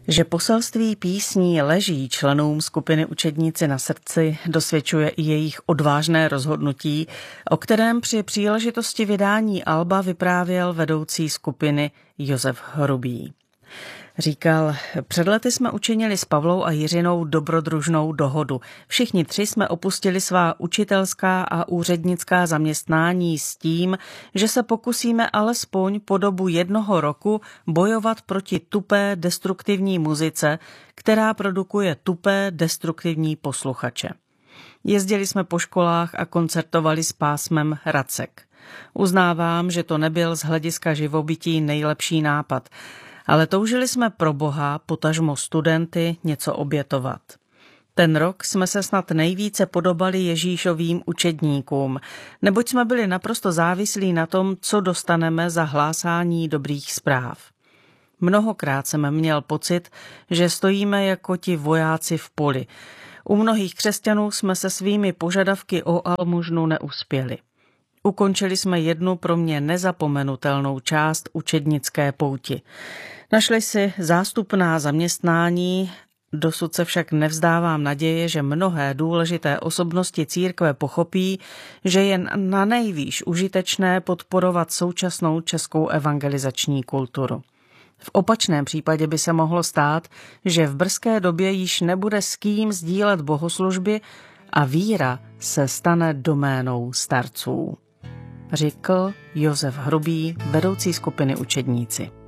Že poselství písní leží členům skupiny Učedníci na srdci, dosvědčuje i jejich odvážné rozhodnutí, o kterém při příležitosti vydání alba vyprávěl vedoucí skupiny Josef Hrubý. Říkal, před lety jsme učinili s Pavlou a Jiřinou dobrodružnou dohodu. Všichni tři jsme opustili svá učitelská a úřednická zaměstnání s tím, že se pokusíme alespoň po dobu 1 roku bojovat proti tupé destruktivní muzice, která produkuje tupé destruktivní posluchače. Jezdili jsme po školách a koncertovali s pásmem Racek. Uznávám, že to nebyl z hlediska živobytí nejlepší nápad, ale toužili jsme pro Boha, potažmo studenty, něco obětovat. Ten rok jsme se snad nejvíce podobali Ježíšovým učedníkům, neboť jsme byli naprosto závislí na tom, co dostaneme za hlásání dobrých zpráv. Mnohokrát jsem měl pocit, že stojíme jako ti vojáci v poli. U mnohých křesťanů jsme se svými požadavky o almužnu neuspěli. Ukončili jsme jednu pro mě nezapomenutelnou část učednické pouti. Našli si zástupná zaměstnání, dosud se však nevzdávám naděje, že mnohé důležité osobnosti církve pochopí, že je nanejvýš užitečné podporovat současnou českou evangelizační kulturu. V opačném případě by se mohlo stát, že v brzké době již nebude s kým sdílet bohoslužby a víra se stane doménou starců. Řekl Josef Hrubý, vedoucí skupiny Učedníci.